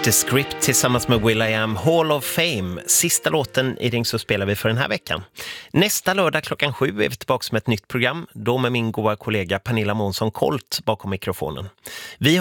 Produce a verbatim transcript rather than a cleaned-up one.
The Script tillsammans med will.i.am, Hall of Fame. Sista låten i Ring så spelar vi för den här veckan. Nästa lördag klockan sju är vi tillbaka med ett nytt program. Då med min goda kollega Pernilla Månsson Kolt bakom mikrofonen. Vi